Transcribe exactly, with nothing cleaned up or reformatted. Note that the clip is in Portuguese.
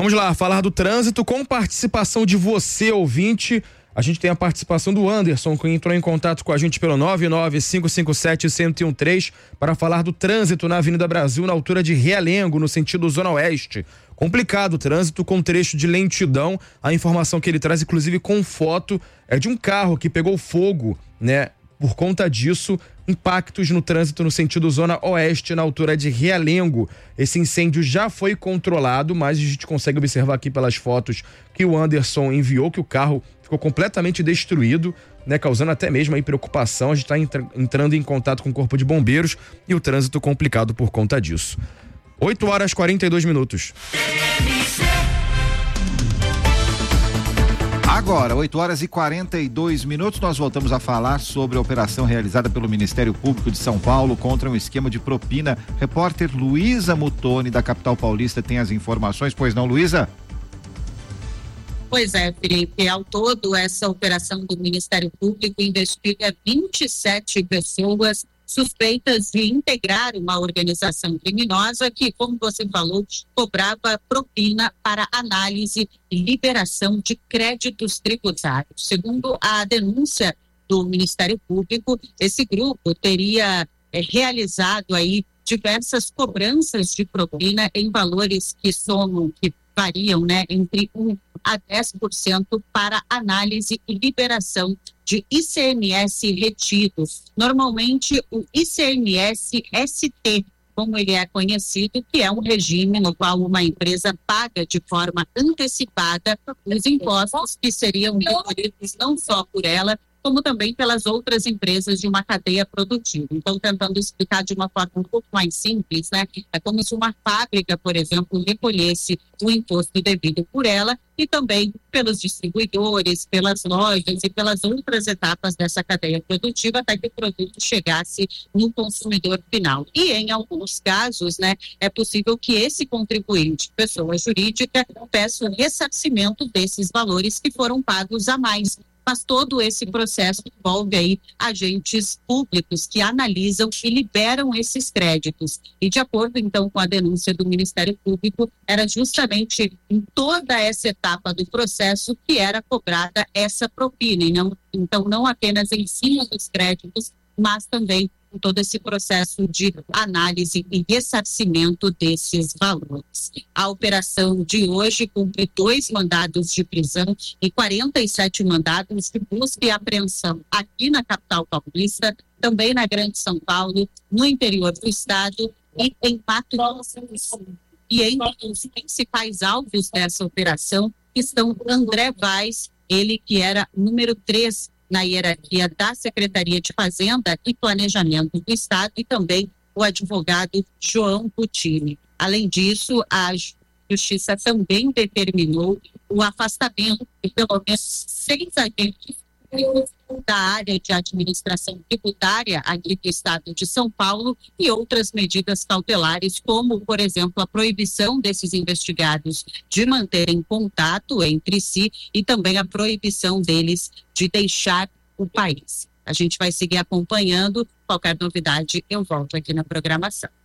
Vamos lá, falar do trânsito com participação de você, ouvinte. A gente tem a participação do Anderson, que entrou em contato com a gente pelo nove nove cinco cinco sete, um zero um três para falar do trânsito na Avenida Brasil, na altura de Realengo, no sentido Zona Oeste. Complicado o trânsito com trecho de lentidão. A informação que ele traz, inclusive com foto, é de um carro que pegou fogo, né? Por conta disso, impactos no trânsito no sentido Zona Oeste, na altura de Realengo. Esse incêndio já foi controlado, mas a gente consegue observar aqui pelas fotos que o Anderson enviou que o carro ficou completamente destruído, né, causando até mesmo aí preocupação. A gente está entra- entrando em contato com o Corpo de Bombeiros e o trânsito complicado por conta disso. oito horas e quarenta e dois minutos. Agora, oito horas e quarenta e dois minutos, nós voltamos a falar sobre a operação realizada pelo Ministério Público de São Paulo contra um esquema de propina. Repórter Luísa Mutoni, da capital paulista, tem as informações. Pois não, Luísa? Pois é, Felipe, ao todo essa operação do Ministério Público investiga vinte e sete pessoas suspeitas de integrar uma organização criminosa que, como você falou, cobrava propina para análise e liberação de créditos tributários. Segundo a denúncia do Ministério Público, esse grupo teria é, realizado aí diversas cobranças de propina em valores que somam, que variam, né, entre um a dez por cento para análise e liberação de I C M S retidos. Normalmente o I C M S S T, como ele é conhecido, que é um regime no qual uma empresa paga de forma antecipada os impostos que seriam recolhidos não só por ela, como também pelas outras empresas de uma cadeia produtiva. Então, tentando explicar de uma forma um pouco mais simples, né? É como se uma fábrica, por exemplo, recolhesse o imposto devido por ela e também pelos distribuidores, pelas lojas e pelas outras etapas dessa cadeia produtiva até que o produto chegasse no consumidor final. E em alguns casos, né, é possível que esse contribuinte, pessoa jurídica, peça o ressarcimento desses valores que foram pagos a mais. Mas todo esse processo envolve aí agentes públicos que analisam e liberam esses créditos. E de acordo, então, com a denúncia do Ministério Público, era justamente em toda essa etapa do processo que era cobrada essa propina. E não, então, não apenas em cima dos créditos, mas também em todo esse processo de análise e ressarcimento desses valores. A operação de hoje cumpre dois mandados de prisão e quarenta e sete mandados de busca e apreensão aqui na capital paulista, também na Grande São Paulo, no interior do estado e em Mato Grosso do Sul. E entre os principais alvos dessa operação estão André Vaz, ele que era número três na hierarquia da Secretaria de Fazenda e Planejamento do Estado, e também o advogado João Puccini. Além disso, a Justiça também determinou o afastamento de pelo menos seis agentes da área de administração tributária aqui do Estado de São Paulo e outras medidas cautelares, como, por exemplo, a proibição desses investigados de manterem contato entre si e também a proibição deles de deixar o país. A gente vai seguir acompanhando. Qualquer novidade, eu volto aqui na programação.